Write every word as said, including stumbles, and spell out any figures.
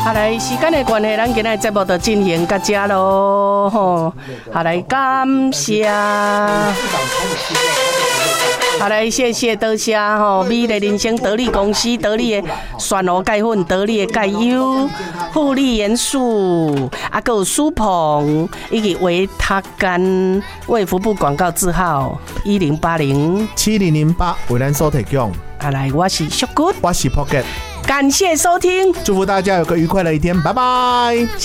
好来，时间的关系，咱今日节目就进行到这咯，吼，好来，感谢。好来，谢谢多谢吼，美丽人生得力公司得力的选鹅钙粉，得力的钙优，富丽元素，啊，还有舒鹏以及维他甘，卫福部广告字号一零八零七零零八为咱所提供。 好来，我是小good， 我是 Pocket， 感谢收听， 祝福大家有个愉快的一天，拜拜。